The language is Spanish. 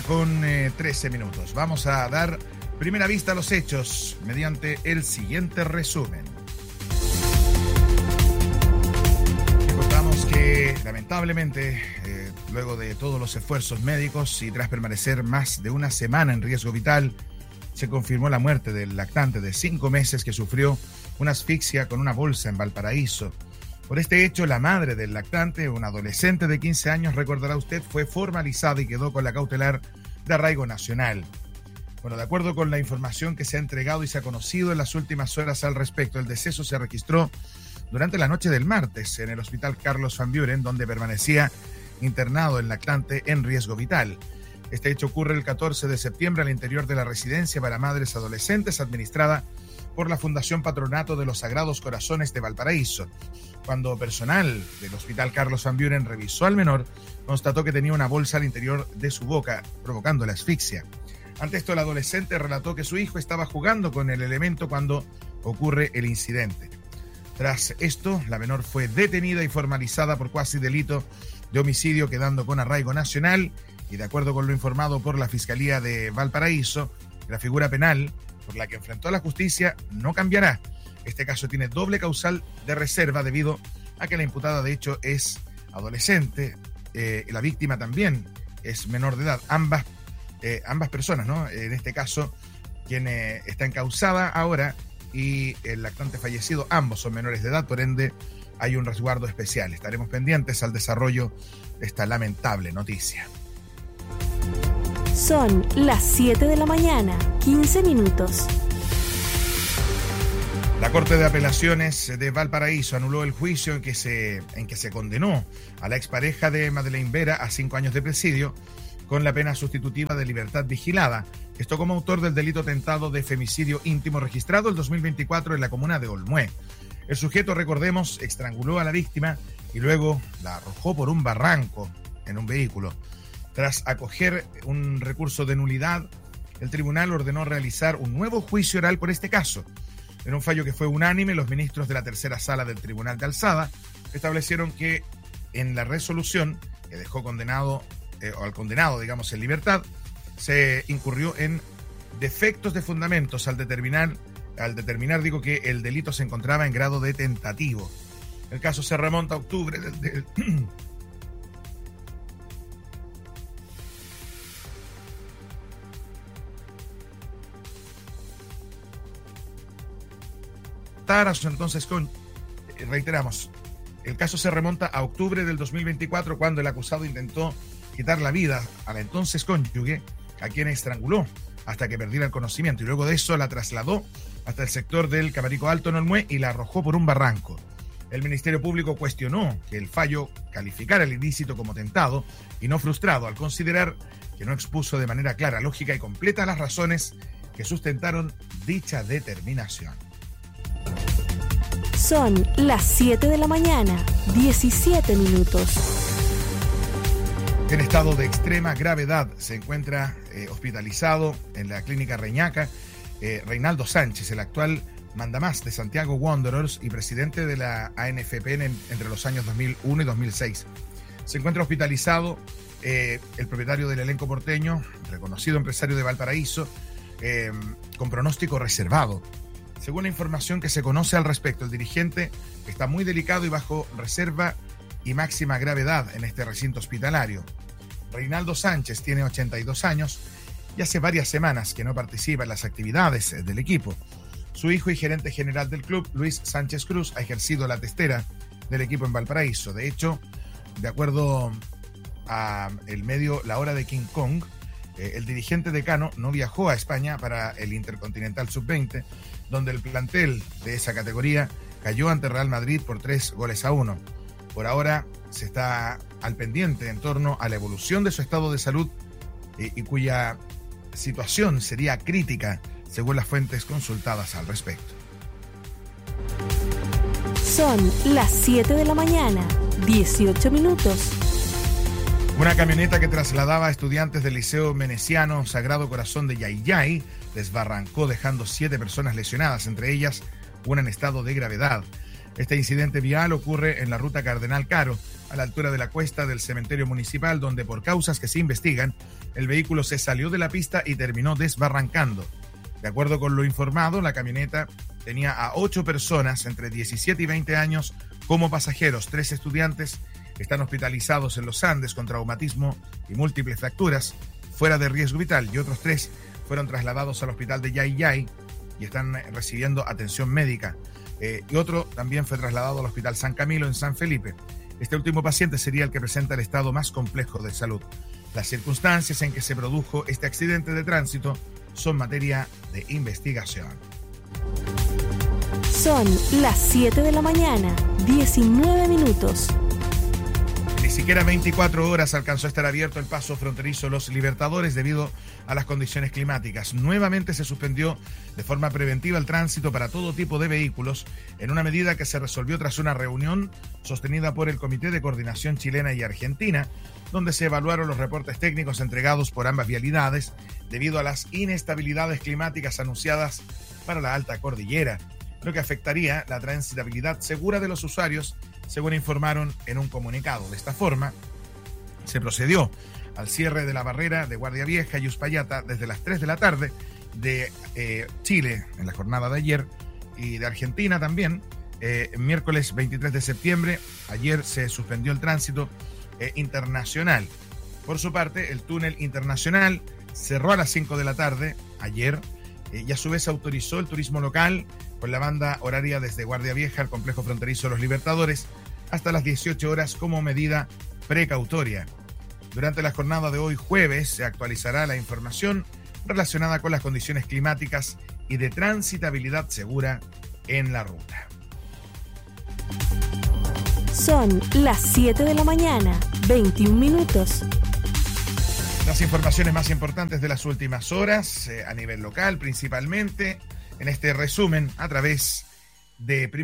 con 13 minutos. Vamos a dar primera vista a los hechos mediante el siguiente resumen. Contamos que lamentablemente, luego de todos los esfuerzos médicos y tras permanecer más de una semana en riesgo vital, se confirmó la muerte del lactante de 5 meses que sufrió una asfixia con una bolsa en Valparaíso. Por este hecho, la madre del lactante, una adolescente de 15 años, recordará usted, fue formalizada y quedó con la cautelar de arraigo nacional. Bueno, de acuerdo con la información que se ha entregado y se ha conocido en las últimas horas al respecto, el deceso se registró durante la noche del martes en el hospital Carlos Van Buren, donde permanecía internado el lactante en riesgo vital. Este hecho ocurre el 14 de septiembre al interior de la residencia para madres adolescentes administrada por la Fundación Patronato de los Sagrados Corazones de Valparaíso. Cuando personal del Hospital Carlos Van Buren revisó al menor, constató que tenía una bolsa al interior de su boca, provocando la asfixia. Ante esto, el adolescente relató que su hijo estaba jugando con el elemento cuando ocurre el incidente. Tras esto, la menor fue detenida y formalizada por cuasi delito de homicidio, quedando con arraigo nacional, y de acuerdo con lo informado por la Fiscalía de Valparaíso, la figura penal por la que enfrentó a la justicia no cambiará. Este caso tiene doble causal de reserva debido a que la imputada de hecho es adolescente, la víctima también es menor de edad, ambas personas, ¿no? En este caso, quien está encausada ahora y el lactante fallecido, ambos son menores de edad, por ende hay un resguardo especial. Estaremos pendientes al desarrollo de esta lamentable noticia. Son las 7 de la mañana, 15 minutos. La Corte de Apelaciones de Valparaíso anuló el juicio en que se condenó a la expareja de Madeleine Vera a 5 años de presidio con la pena sustitutiva de libertad vigilada. Esto como autor del delito tentado de femicidio íntimo registrado el 2024 en la comuna de Olmué. El sujeto, recordemos, estranguló a la víctima y luego la arrojó por un barranco en un vehículo. Tras acoger un recurso de nulidad, el tribunal ordenó realizar un nuevo juicio oral por este caso. En un fallo que fue unánime, los ministros de la tercera sala del Tribunal de Alzada establecieron que en la resolución que dejó al condenado, en libertad, se incurrió en defectos de fundamentos al determinar que el delito se encontraba en grado de tentativo. El caso se remonta a octubre del entonces reiteramos, el caso se remonta a octubre del 2024 cuando el acusado intentó quitar la vida a la entonces cónyuge, a quien estranguló hasta que perdiera el conocimiento, y luego de eso la trasladó hasta el sector del Camarico Alto en Olmué y la arrojó por un barranco. El Ministerio Público cuestionó que el fallo calificara el ilícito como tentado y no frustrado, al considerar que no expuso de manera clara, lógica y completa las razones que sustentaron dicha determinación. Son las 7 de la mañana, 17 minutos. En estado de extrema gravedad se encuentra hospitalizado en la clínica Reñaca Reinaldo Sánchez, el actual mandamás de Santiago Wanderers y presidente de la ANFP entre los años 2001 y 2006. Se encuentra hospitalizado el propietario del elenco porteño, reconocido empresario de Valparaíso, con pronóstico reservado. Según la información que se conoce al respecto, el dirigente está muy delicado y bajo reserva y máxima gravedad en este recinto hospitalario. Reinaldo Sánchez tiene 82 años y hace varias semanas que no participa en las actividades del equipo. Su hijo y gerente general del club, Luis Sánchez Cruz, ha ejercido la testera del equipo en Valparaíso. De hecho, de acuerdo a el medio La Hora de King Kong, el dirigente decano no viajó a España para el Intercontinental Sub-20, donde el plantel de esa categoría cayó ante Real Madrid por 3-1. Por ahora se está al pendiente en torno a la evolución de su estado de salud y cuya situación sería crítica, según las fuentes consultadas al respecto. Son las 7 de la mañana, 18 minutos. Una camioneta que trasladaba a estudiantes del Liceo Meneciano Sagrado Corazón de Yayay desbarrancó dejando 7 personas lesionadas, entre ellas una en estado de gravedad. Este incidente vial ocurre en la ruta Cardenal Caro, a la altura de la cuesta del cementerio municipal, donde por causas que se investigan, el vehículo se salió de la pista y terminó desbarrancando. De acuerdo con lo informado, la camioneta tenía a 8 personas entre 17 y 20 años como pasajeros. 3 estudiantes están hospitalizados en los Andes con traumatismo y múltiples fracturas fuera de riesgo vital, y otros 3 fueron trasladados al hospital de Yayay y están recibiendo atención médica. Y otro también fue trasladado al Hospital San Camilo en San Felipe. Este último paciente sería el que presenta el estado más complejo de salud. Las circunstancias en que se produjo este accidente de tránsito son materia de investigación. Son las 7 de la mañana, 19 minutos. Ni siquiera 24 horas alcanzó a estar abierto el paso fronterizo Los Libertadores debido a las condiciones climáticas. Nuevamente se suspendió de forma preventiva el tránsito para todo tipo de vehículos en una medida que se resolvió tras una reunión sostenida por el Comité de Coordinación Chilena y Argentina, donde se evaluaron los reportes técnicos entregados por ambas vialidades debido a las inestabilidades climáticas anunciadas para la alta cordillera, lo que afectaría la transitabilidad segura de los usuarios, según informaron en un comunicado. De esta forma, se procedió al cierre de la barrera de Guardia Vieja y Uspallata desde las 3 de la tarde de Chile en la jornada de ayer, y de Argentina también. Miércoles 23 de septiembre, ayer se suspendió el tránsito internacional. Por su parte, el túnel internacional cerró a las 5 de la tarde ayer y a su vez autorizó el turismo local con la banda horaria desde Guardia Vieja al complejo fronterizo Los Libertadores hasta las 18 horas como medida precautoria. Durante la jornada de hoy jueves se actualizará la información relacionada con las condiciones climáticas y de transitabilidad segura en la ruta. Son las 7 de la mañana, 21 minutos. Las informaciones más importantes de las últimas horas, a nivel local principalmente, en este resumen a través de